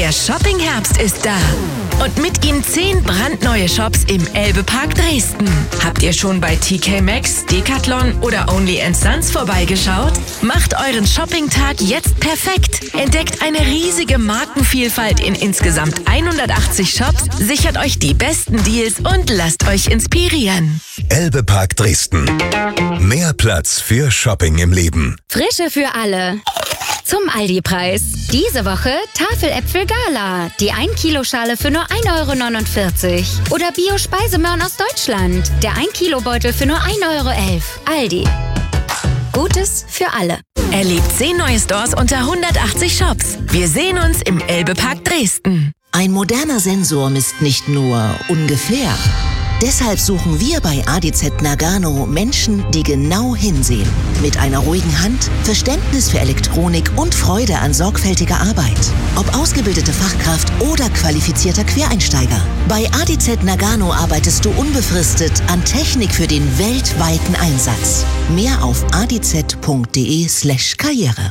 Der Shopping-Herbst ist da. Und mit ihm 10 brandneue Shops im Elbe-Park Dresden. Habt ihr schon bei TK Maxx, Decathlon oder Only & Sons vorbeigeschaut? Macht euren Shopping-Tag jetzt perfekt. Entdeckt eine riesige Markenvielfalt in insgesamt 180 Shops, sichert euch die besten Deals und lasst euch inspirieren. Elbe-Park Dresden. Mehr Platz für Shopping im Leben. Frische für alle. Zum Aldi-Preis. Diese Woche Tafeläpfel Gala. Die 1 Kilo Schale für nur 1,49 €. Oder Bio-Speisemöhren aus Deutschland. Der 1 Kilo Beutel für nur 1,11 €. Aldi. Gutes für alle. Erlebt 10 neue Stores unter 180 Shops. Wir sehen uns im Elbe-Park Dresden. Ein moderner Sensor misst nicht nur ungefähr. Deshalb suchen wir bei ADZ Nagano Menschen, die genau hinsehen. Mit einer ruhigen Hand, Verständnis für Elektronik und Freude an sorgfältiger Arbeit. Ob ausgebildete Fachkraft oder qualifizierter Quereinsteiger. Bei ADZ Nagano arbeitest du unbefristet an Technik für den weltweiten Einsatz. Mehr auf adz.de/Karriere.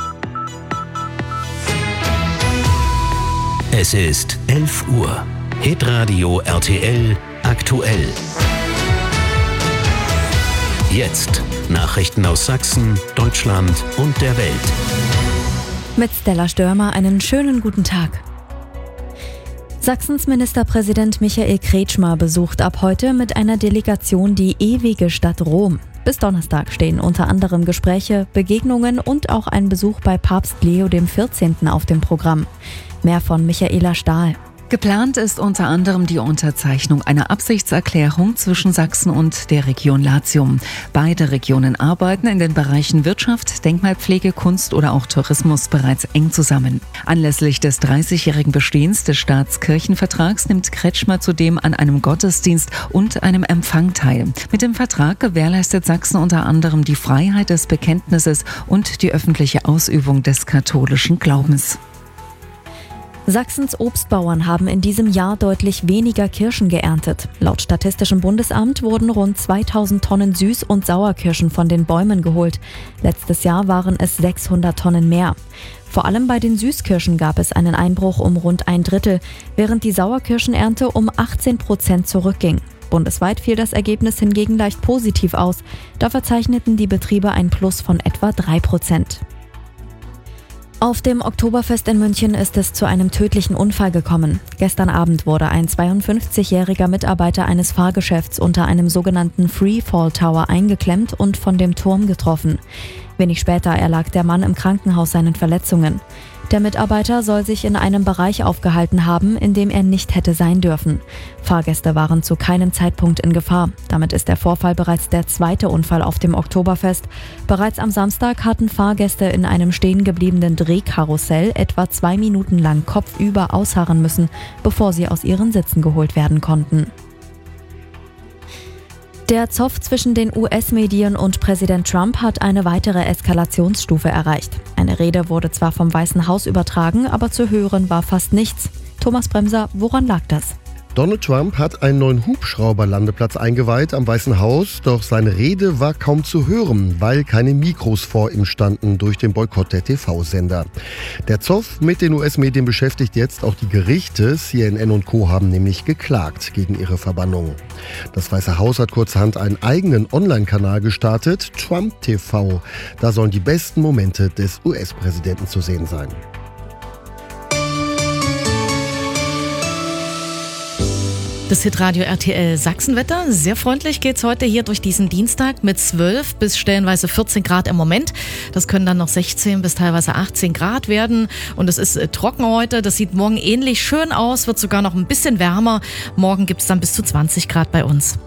Es ist 11 Uhr. Hitradio RTL aktuell. Jetzt Nachrichten aus Sachsen, Deutschland und der Welt. Mit Stella Störmer einen schönen guten Tag. Sachsens Ministerpräsident Michael Kretschmer besucht ab heute mit einer Delegation die ewige Stadt Rom. Bis Donnerstag stehen unter anderem Gespräche, Begegnungen und auch ein Besuch bei Papst Leo XIV. Auf dem Programm. Mehr von Michaela Stahl. Geplant ist unter anderem die Unterzeichnung einer Absichtserklärung zwischen Sachsen und der Region Latium. Beide Regionen arbeiten in den Bereichen Wirtschaft, Denkmalpflege, Kunst oder auch Tourismus bereits eng zusammen. Anlässlich des 30-jährigen Bestehens des Staatskirchenvertrags nimmt Kretschmer zudem an einem Gottesdienst und einem Empfang teil. Mit dem Vertrag gewährleistet Sachsen unter anderem die Freiheit des Bekenntnisses und die öffentliche Ausübung des katholischen Glaubens. Sachsens Obstbauern haben in diesem Jahr deutlich weniger Kirschen geerntet. Laut Statistischem Bundesamt wurden rund 2000 Tonnen Süß- und Sauerkirschen von den Bäumen geholt. Letztes Jahr waren es 600 Tonnen mehr. Vor allem bei den Süßkirschen gab es einen Einbruch um rund 1/3, während die Sauerkirschenernte um 18% zurückging. Bundesweit fiel das Ergebnis hingegen leicht positiv aus. Da verzeichneten die Betriebe ein Plus von etwa 3%. Auf dem Oktoberfest in München ist es zu einem tödlichen Unfall gekommen. Gestern Abend wurde ein 52-jähriger Mitarbeiter eines Fahrgeschäfts unter einem sogenannten Freefall Tower eingeklemmt und von dem Turm getroffen. Wenig später erlag der Mann im Krankenhaus seinen Verletzungen. Der Mitarbeiter soll sich in einem Bereich aufgehalten haben, in dem er nicht hätte sein dürfen. Fahrgäste waren zu keinem Zeitpunkt in Gefahr. Damit ist der Vorfall bereits der zweite Unfall auf dem Oktoberfest. Bereits am Samstag hatten Fahrgäste in einem stehen gebliebenen Drehkarussell etwa 2 Minuten lang kopfüber ausharren müssen, bevor sie aus ihren Sitzen geholt werden konnten. Der Zoff zwischen den US-Medien und Präsident Trump hat eine weitere Eskalationsstufe erreicht. Eine Rede wurde zwar vom Weißen Haus übertragen, aber zu hören war fast nichts. Thomas Bremser, woran lag das? Donald Trump hat einen neuen Hubschrauberlandeplatz eingeweiht am Weißen Haus, doch seine Rede war kaum zu hören, weil keine Mikros vor ihm standen durch den Boykott der TV-Sender. Der Zoff mit den US-Medien beschäftigt jetzt auch die Gerichte. CNN und Co. haben nämlich geklagt gegen ihre Verbannung. Das Weiße Haus hat kurzerhand einen eigenen Online-Kanal gestartet, Trump TV. Da sollen die besten Momente des US-Präsidenten zu sehen sein. Das Hitradio RTL Sachsenwetter. Sehr freundlich geht's heute hier durch diesen Dienstag mit 12 bis stellenweise 14 Grad im Moment. Das können dann noch 16 bis teilweise 18 Grad werden. Und es ist trocken heute. Das sieht morgen ähnlich schön aus, wird sogar noch ein bisschen wärmer. Morgen gibt's dann bis zu 20 Grad bei uns.